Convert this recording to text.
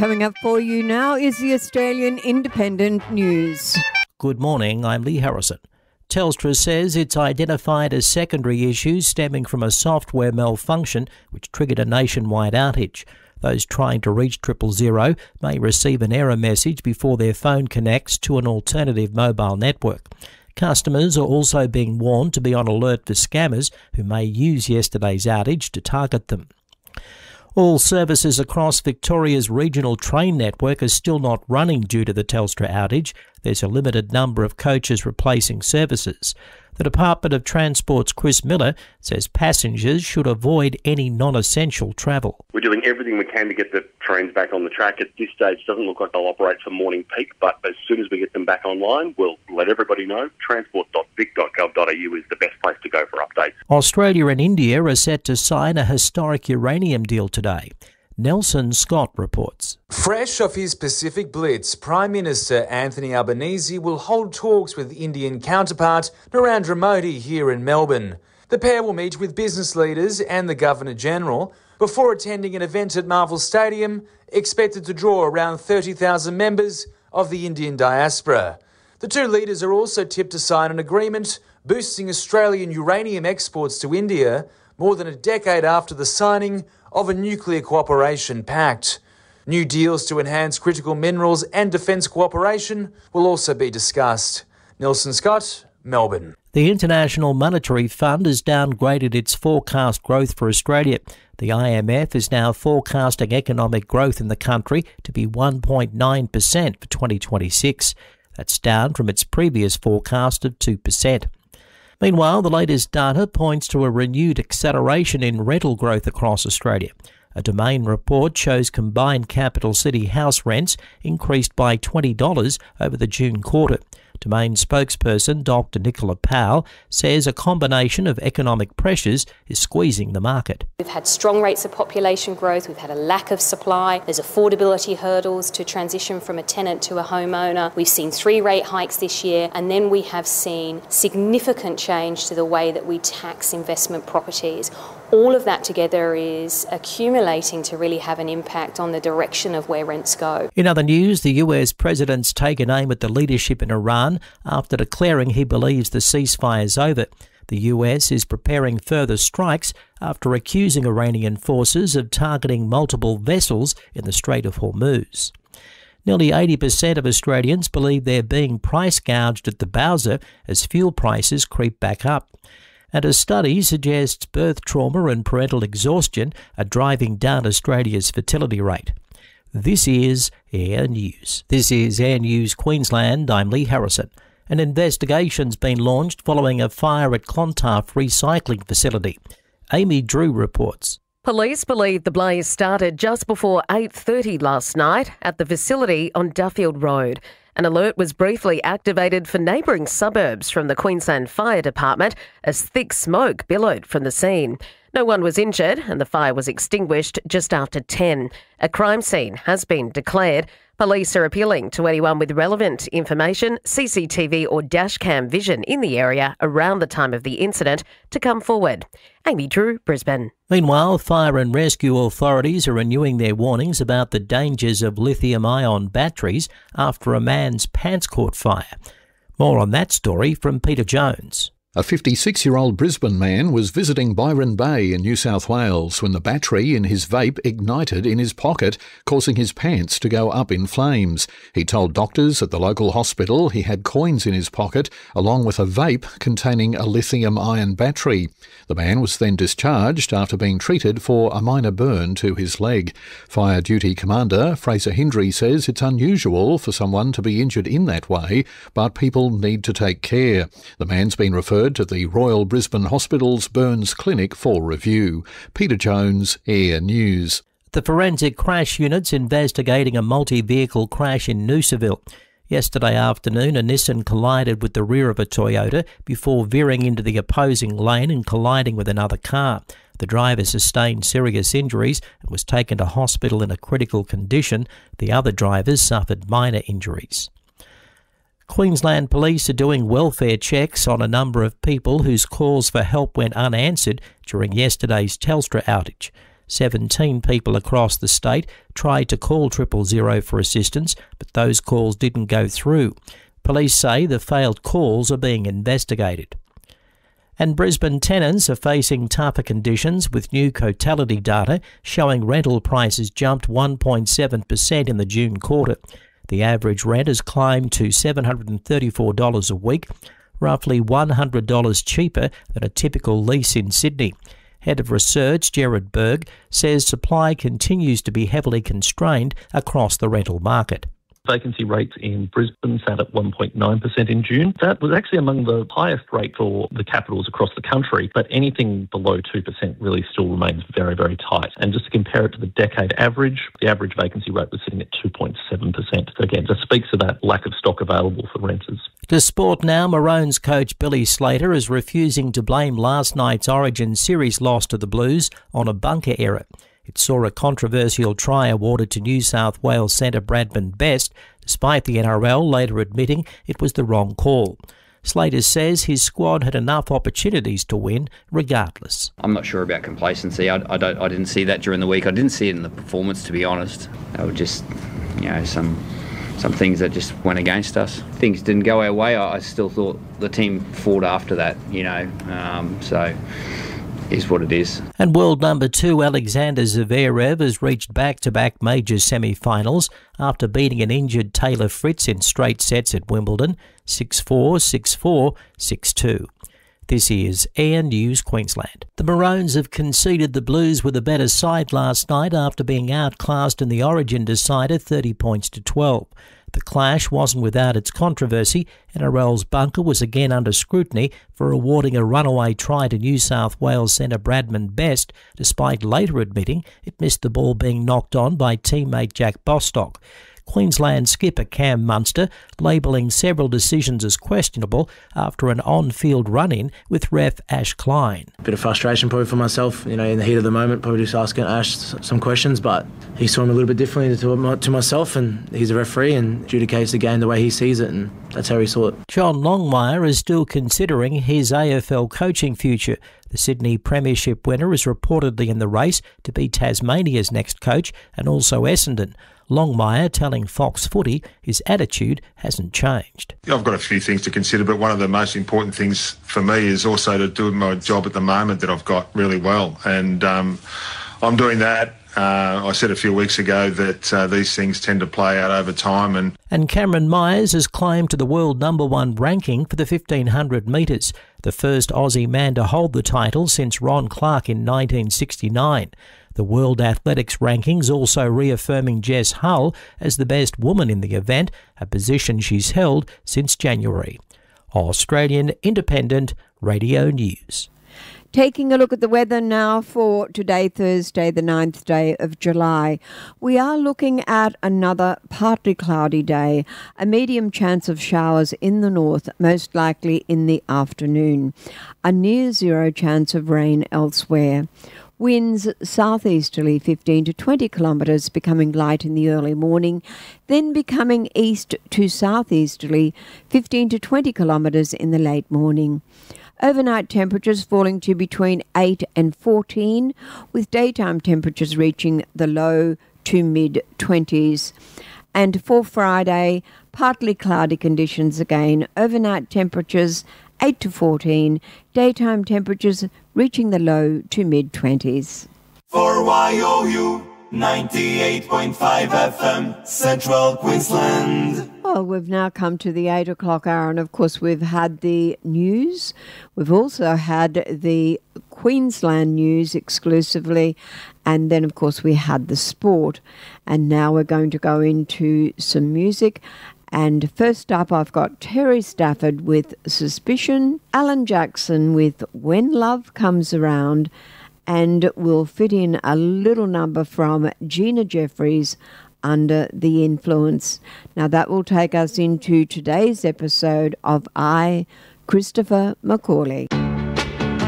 Coming up for you now is the Australian Independent News. Good morning, I'm Lee Harrison. Telstra says it's identified a secondary issue stemming from a software malfunction which triggered a nationwide outage. Those trying to reach 000 may receive an error message before their phone connects to an alternative mobile network. Customers are also being warned to be on alert for scammers who may use yesterday's outage to target them. All services across Victoria's regional train network are still not running due to the Telstra outage. There's a limited number of coaches replacing services. The Department of Transport's Chris Miller says passengers should avoid any non-essential travel. We're doing everything we can to get the trains back on the track. At this stage, it doesn't look like they'll operate for morning peak, but as soon as we get them back online, we'll let everybody know. Transport.vic.gov.au is the best place to go for updates. Australia and India are set to sign a historic uranium deal today. Nelson Scott reports. Fresh off his Pacific Blitz, Prime Minister Anthony Albanese will hold talks with Indian counterpart Narendra Modi here in Melbourne. The pair will meet with business leaders and the Governor-General before attending an event at Marvel Stadium expected to draw around 30,000 members of the Indian diaspora. The two leaders are also tipped to sign an agreement boosting Australian uranium exports to India more than a decade after the signing of a nuclear cooperation pact. New deals to enhance critical minerals and defence cooperation will also be discussed. Nelson Scott, Melbourne. The International Monetary Fund has downgraded its forecast growth for Australia. The IMF is now forecasting economic growth in the country to be 1.9% for 2026. That's down from its previous forecast of 2%. Meanwhile, the latest data points to a renewed acceleration in rental growth across Australia. A Domain report shows combined capital city house rents increased by $20 over the June quarter. Domain spokesperson Dr. Nicola Powell says a combination of economic pressures is squeezing the market. We've had strong rates of population growth, we've had a lack of supply, there's affordability hurdles to transition from a tenant to a homeowner. We've seen 3 rate hikes this year, and then we have seen significant change to the way that we tax investment properties. All of that together is accumulating to really have an impact on the direction of where rents go. In other news, the US president's taken aim at the leadership in Iran after declaring he believes the ceasefire is over. The US is preparing further strikes after accusing Iranian forces of targeting multiple vessels in the Strait of Hormuz. Nearly 80% of Australians believe they're being price gouged at the Bowser as fuel prices creep back up. And a study suggests birth trauma and parental exhaustion are driving down Australia's fertility rate. This is Air News. This is Air News Queensland. I'm Lee Harrison. An investigation's been launched following a fire at Clontarf recycling facility. Amy Drew reports. Police believe the blaze started just before 8:30 last night at the facility on Duffield Road. An alert was briefly activated for neighbouring suburbs from the Queensland Fire Department as thick smoke billowed from the scene. No one was injured and the fire was extinguished just after 10. A crime scene has been declared. Police are appealing to anyone with relevant information, CCTV or dashcam vision in the area around the time of the incident to come forward. Amy Drew, Brisbane. Meanwhile, fire and rescue authorities are renewing their warnings about the dangers of lithium-ion batteries after a man's pants caught fire. More on that story from Peter Jones. A 56-year-old Brisbane man was visiting Byron Bay in New South Wales when the battery in his vape ignited in his pocket, causing his pants to go up in flames. He told doctors at the local hospital he had coins in his pocket, along with a vape containing a lithium-ion battery. The man was then discharged after being treated for a minor burn to his leg. Fire Duty Commander Fraser Hindry says it's unusual for someone to be injured in that way, but people need to take care. The man's been referred to the Royal Brisbane Hospital's Burns Clinic for review. Peter Jones, Air News. The forensic crash unit's investigating a multi-vehicle crash in Noosaville. Yesterday afternoon, a Nissan collided with the rear of a Toyota before veering into the opposing lane and colliding with another car. The driver sustained serious injuries and was taken to hospital in a critical condition. The other drivers suffered minor injuries. Queensland Police are doing welfare checks on a number of people whose calls for help went unanswered during yesterday's Telstra outage. 17 people across the state tried to call 000 for assistance, but those calls didn't go through. Police say the failed calls are being investigated. And Brisbane tenants are facing tougher conditions, with new Cotality data showing rental prices jumped 1.7% in the June quarter. The average rent has climbed to $734 a week, roughly $100 cheaper than a typical lease in Sydney. Head of Research, Gerard Berg, says supply continues to be heavily constrained across the rental market. Vacancy rates in Brisbane sat at 1.9% in June. That was actually among the highest rate for the capitals across the country, but anything below 2% really still remains very, very tight. And just to compare it to the decade average, the average vacancy rate was sitting at 2.7%. So again, that speaks to that lack of stock available for renters. To sport now, Maroons coach Billy Slater is refusing to blame last night's Origin Series loss to the Blues on a bunker error. It saw a controversial try awarded to New South Wales centre Bradman Best, despite the NRL later admitting it was the wrong call. Slater says his squad had enough opportunities to win regardless. I'm not sure about complacency. I didn't see that during the week. I didn't see it in the performance, to be honest. They were just, some things that just went against us. Things didn't go our way. I still thought the team fought after that, so is what it is. And world number 2 Alexander Zverev has reached back-to-back major semi-finals after beating an injured Taylor Fritz in straight sets at Wimbledon, 6-4, 6-4, 6-2. This is Air News Queensland. The Maroons have conceded the Blues were the better side last night after being outclassed in the Origin decider 30 points to 12. The clash wasn't without its controversy. NRL's bunker was again under scrutiny for awarding a runaway try to New South Wales centre Bradman Best, despite later admitting it missed the ball being knocked on by teammate Jack Bostock. Queensland skipper Cam Munster labelling several decisions as questionable after an on-field run-in with ref Ash Klein. Bit of frustration probably for myself, in the heat of the moment, probably just asking Ash some questions, but he saw him a little bit differently to myself, and he's a referee and adjudicates the game the way he sees it, and that's how he saw it. John Longmire is still considering his AFL coaching future. The Sydney Premiership winner is reportedly in the race to be Tasmania's next coach and also Essendon. Longmire telling Fox Footy his attitude hasn't changed. I've got a few things to consider, but one of the most important things for me is also to do my job at the moment that I've got really well. And I'm doing that. I said a few weeks ago that these things tend to play out over time. And Cameron Myers has climbed to the world #1 ranking for the 1500 metres, the first Aussie man to hold the title since Ron Clark in 1969. The World Athletics rankings also reaffirming Jess Hull as the best woman in the event, a position she's held since January. Australian Independent Radio News. Taking a look at the weather now for today, Thursday, the 9th day of July. We are looking at another partly cloudy day, a medium chance of showers in the north, most likely in the afternoon. A near zero chance of rain elsewhere. Winds southeasterly 15 to 20 kilometres, becoming light in the early morning, then becoming east to southeasterly 15 to 20 kilometres in the late morning. Overnight temperatures falling to between 8 and 14, with daytime temperatures reaching the low to mid-20s. And for Friday, partly cloudy conditions again, overnight temperatures 8 to 14, daytime temperatures reaching the low to mid-20s. For YOU 98.5 FM, Central Queensland. Well, we've now come to the 8 o'clock hour, and of course we've had the news. We've also had the Queensland news exclusively, and then of course we had the sport. And now we're going to go into some music. And first up, I've got Terry Stafford with Suspicion, Alan Jackson with When Love Comes Around, and we'll fit in a little number from Gina Jeffries, Under the Influence. Now that will take us into today's episode of I, Christopher McCauley.